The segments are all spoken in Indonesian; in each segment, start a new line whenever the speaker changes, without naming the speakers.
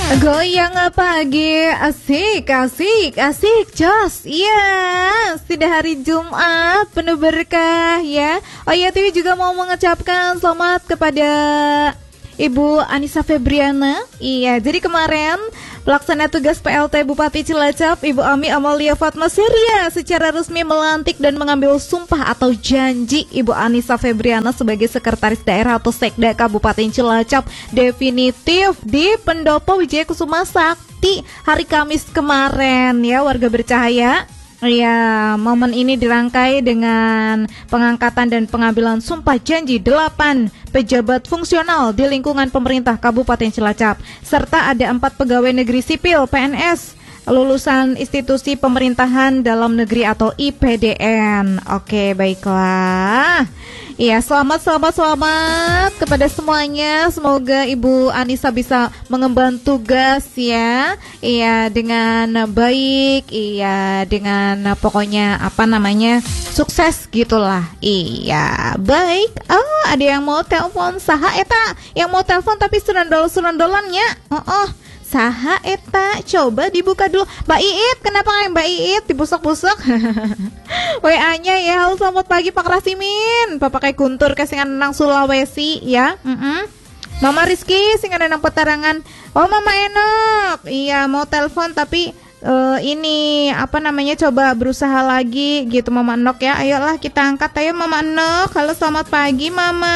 Goyang pagi, asik, asik, asik, jos. Iya, sudah hari Jumat, penuh berkah ya. Oh iya, Tiwi juga mau mengucapkan selamat kepada Ibu Anissa Febriana. Iya, jadi kemarin pelaksana tugas PLT Bupati Cilacap, Ibu Ami Amalia Fatma Surya secara resmi melantik dan mengambil sumpah atau janji Ibu Anissa Febriana sebagai Sekretaris Daerah atau Sekda Kabupaten Cilacap definitif di Pendopo Wijaya Kusuma Sakti hari Kamis kemarin ya, warga bercahaya. Ya, momen ini dirangkai dengan pengangkatan dan pengambilan sumpah janji 8 pejabat fungsional di lingkungan pemerintah Kabupaten Cilacap, serta ada 4 pegawai negeri sipil PNS lulusan institusi pemerintahan dalam negeri atau IPDN. Oke, baiklah. Iya, selamat kepada semuanya. Semoga Ibu Anissa bisa mengemban tugas ya. Iya, dengan baik. Iya, dengan pokoknya sukses gitulah. Iya, baik. Oh, ada yang mau telepon. Saha eta yang mau telepon tapi surandol-surandolannya. Saha eta, coba dibuka dulu. Mbak Iit, kenapa kayak Mbak Iit dibusuk-busuk? WA-nya ya, halo selamat pagi Pak Rasimin. Bapak kayak guntur ke singan nang Sulawesi ya. Mama Rizky singan nang Petarangan. Oh Mama Enok, iya mau telepon tapi ini coba berusaha lagi gitu Mama Enok ya. Ayolah kita angkat ayo Mama Enok. Halo selamat pagi Mama.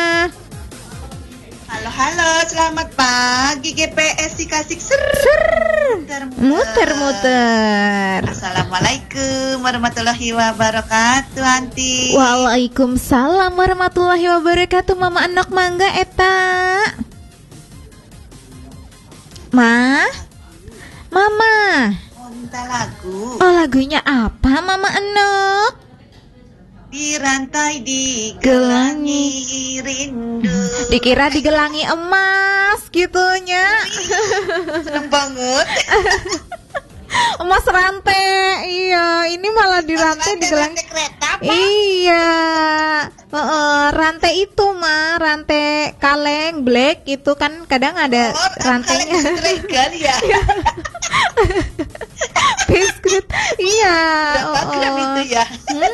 Halo, selamat pagi GPS si kasih
muter.
Assalamualaikum warahmatullahi wabarakatuh, Anti.
Waalaikumsalam warahmatullahi wabarakatuh, Mama Enok mangga eta. Mama.
Minta lagu.
Oh, lagunya apa, Mama Enok?
Dirantai digelangi rindu.
Dikira digelangi emas gitunya.
Seneng banget.
Emas rantai. Iya, ini malah dirantai digelangi
kereta apa?
Iya. Rantai itu mah, rantai kaleng black itu kan kadang ada rantainya.
Kan ya.
Biskuit. Iya.
Berapa gram itu ya?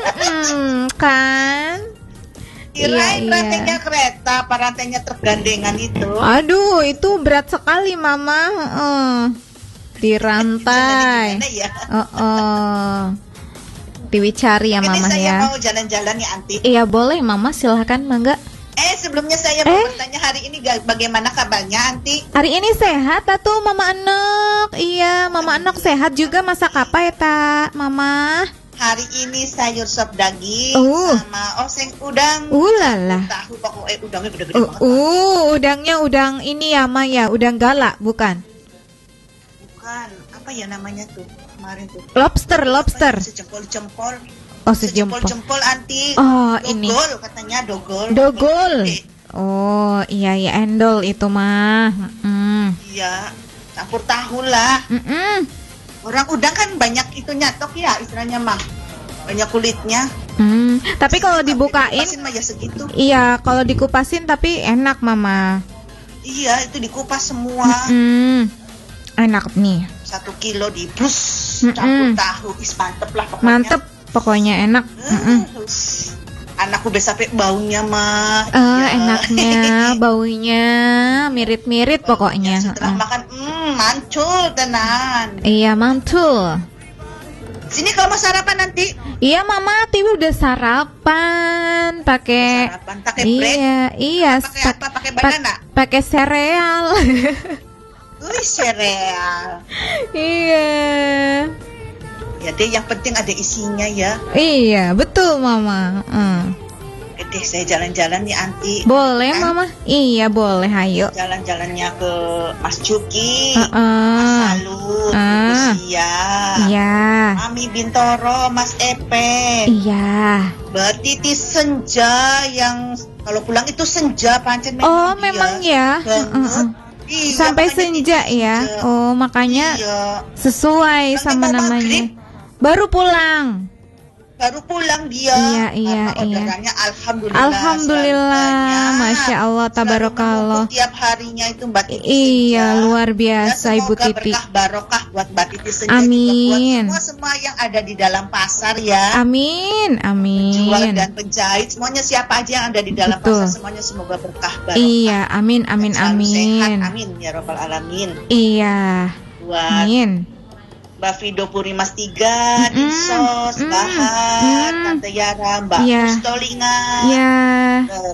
Kan.
Kirain rantainya kereta, apa rantainya tergandengan itu?
Aduh, itu berat sekali Mama. Dirantai.
Ya?
Tiwi cari ya Mama ya.
Saya mau jalan-jalan ya Anti.
Iya boleh Mama, silahkan mangga.
Sebelumnya saya mau bertanya hari ini bagaimana kabarnya Anti?
Hari ini sehat atuh Mama Enok. Iya, Mama Enok sehat juga, masak apa ya tak Mama?
Hari ini sayur sop daging sama oseng udang.
Lala.
Tahu pokoknya udangnya gede-gede banget.
Udangnya udang ini ya Maya, udang galak bukan?
Bukan, apa ya namanya tuh kemarin tuh?
Lobster.
Sejempol-jempol.
Oh, sejempol
Anti.
Oh,
dogol,
ini.
Katanya dogol.
Oh, iya endol itu mah.
Iya, campur tahu lah. Orang udang kan banyak itu nyatok ya istilahnya mah. Banyak kulitnya.
Tapi kalau dibukain
mah ya segitu.
Iya, kalau dikupasin tapi enak Mama.
Iya, itu dikupas semua.
Enak nih.
1 kilo dibus campur tahu. Mantep lah pokoknya.
Mantep. Pokoknya enak.
Anakku udah sampai baunya mah.
Enaknya baunya mirip-mirip pokoknya.
Setelah makan mantul tenan.
Iya mantul.
Sini kalau mau sarapan nanti.
Iya Mama, Tiwi udah sarapan pakai bread. Iya.
Pakai apa? Pakai banana.
Pakai sereal.
Sereal.
Iya.
Ya deh, yang penting ada isinya ya.
Iya, betul Mama.
Oke deh, saya jalan-jalan nih Anti.
Boleh kan? Mama? Iya boleh, ayo.
Jalan-jalannya ke Mas Juki, Mas Salut, Lucia, Mami Bintoro, Mas Epe.
Iya.
Berarti di senja yang kalau pulang itu senja pancen.
Oh memang ya. Iya, sampai senja ya. Oh makanya sesuai sama namanya. Baru pulang.
baru pulang dia.
Iya.
Orderannya
Alhamdulillah, Masya Allah, tabarakallah.
Tiap harinya itu Mbak Titi.
Iya, luar biasa Ibu Titi.
Berkah barokah buat Mbak Titi sendiri.
Amin.
Buat semua yang ada di dalam pasar ya.
Amin.
Jual dan penjahit, semuanya siapa aja yang ada di dalam pasar, semuanya semoga berkah barokah.
Iya, amin.
Sehat, amin ya robbal alamin.
Iya.
Buat
amin.
Mbak Fido Purimas 3, Dinsos, Bahar, Tante Yara, Mbak Pustolinga,